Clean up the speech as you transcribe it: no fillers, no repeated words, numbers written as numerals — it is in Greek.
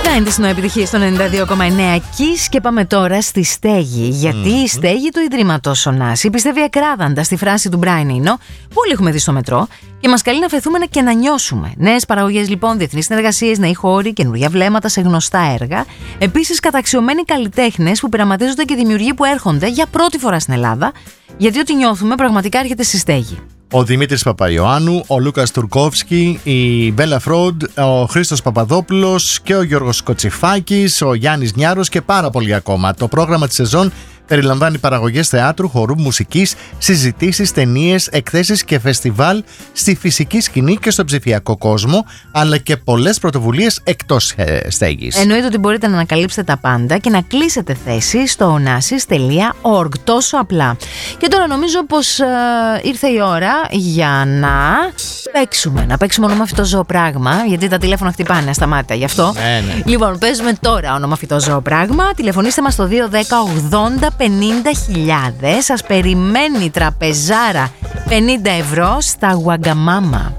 Κάνετε στην επιτυχία στο 92,9 Kiss και πάμε τώρα στη Στέγη. Γιατί η Στέγη του Ιδρύματος Ωνάση πιστεύει ακράδαντα στη φράση του Brian Eno, που όλοι έχουμε δει στο μετρό, και μας καλεί να φεθούμε και να νιώσουμε. Νέες παραγωγές λοιπόν, διεθνείς συνεργασίες, νέοι χώροι, καινούργια βλέμματα σε γνωστά έργα. Επίσης καταξιωμένοι καλλιτέχνες που πειραματίζονται και δημιουργοί που έρχονται για πρώτη φορά στην Ελλάδα, γιατί ό,τι νιώθουμε πραγματικά έρχεται στη Στέγη. Ο Δημήτρης Παπαϊωάννου, ο Λούκας Τουρκόφσκι, η Μπέλα Φρόντ, ο Χρήστος Παπαδόπουλος και ο Γιώργος Κοτσιφάκης, ο Γιάννης Νιάρος και πάρα πολλοί ακόμα. Το πρόγραμμα της σεζόν περιλαμβάνει παραγωγές θεάτρου, χορού, μουσικής, συζητήσεις, ταινίες, εκθέσεις και φεστιβάλ στη φυσική σκηνή και στον ψηφιακό κόσμο, αλλά και πολλές πρωτοβουλίες εκτός στέγης. Εννοείται ότι μπορείτε να ανακαλύψετε τα πάντα και να κλείσετε θέση στο onassis.org. Τόσο απλά. Και τώρα νομίζω πως ήρθε η ώρα για να παίξουμε ονομαφυτό ζωοπράγμα, γιατί τα τηλέφωνα χτυπάνε ασταμάτητα γι' αυτό. Ναι. Λοιπόν, παίζουμε τώρα ονομαφυτό ζωοπράγμα. Τηλεφωνήστε μας στο 210-80-50.000. Σας περιμένει τραπεζάρα 50 ευρώ στα Wagamama.